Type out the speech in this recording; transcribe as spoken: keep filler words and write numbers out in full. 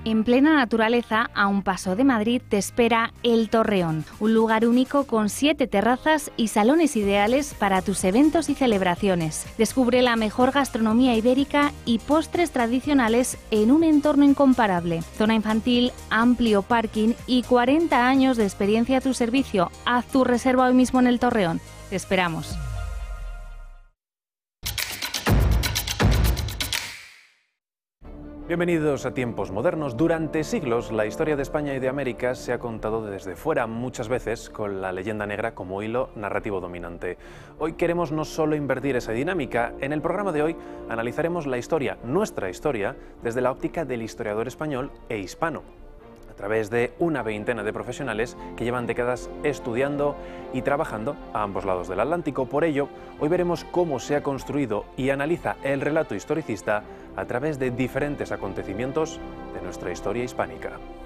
En plena naturaleza, a un paso de Madrid, te espera El Torreón, un lugar único con siete terrazas y salones ideales para tus eventos y celebraciones. Descubre la mejor gastronomía ibérica y postres tradicionales en un entorno incomparable. Zona infantil, amplio parking y cuarenta años de experiencia a tu servicio. Haz tu reserva hoy mismo en El Torreón. Te esperamos. Bienvenidos a Tiempos Modernos. Durante siglos, la historia de España y de América se ha contado desde fuera, muchas veces con la leyenda negra como hilo narrativo dominante. Hoy queremos no solo invertir esa dinámica, en el programa de hoy analizaremos la historia, nuestra historia, desde la óptica del historiador español e hispano, a través de una veintena de profesionales que llevan décadas estudiando y trabajando a ambos lados del Atlántico. Por ello, hoy veremos cómo se ha construido y analiza el relato historicista a través de diferentes acontecimientos de nuestra historia hispánica.